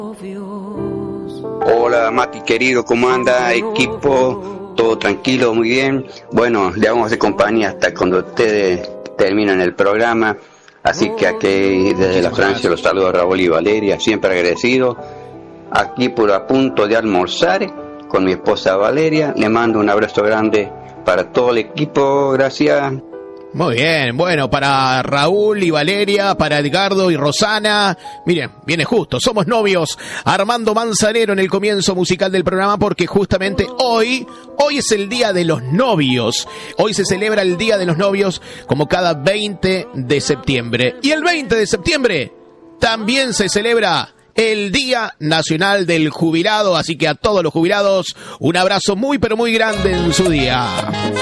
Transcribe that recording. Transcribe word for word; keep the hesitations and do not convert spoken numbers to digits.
Hola Mati querido, ¿cómo anda equipo? Todo tranquilo, muy bien. Bueno, le vamos a hacer compañía hasta cuando ustedes terminan el programa. Así que aquí desde la Francia los saludo a Raúl y Valeria, siempre agradecido. Aquí por a punto de almorzar con mi esposa Valeria. Le mando un abrazo grande para todo el equipo, gracias. Muy bien, bueno, para Raúl y Valeria, para Edgardo y Rosana, miren, viene justo, somos novios, Armando Manzanero en el comienzo musical del programa porque justamente hoy, hoy es el día de los novios, hoy se celebra el día de los novios como cada veinte de septiembre, y el veinte de septiembre también se celebra el Día Nacional del Jubilado, así que a todos los jubilados un abrazo muy pero muy grande en su día.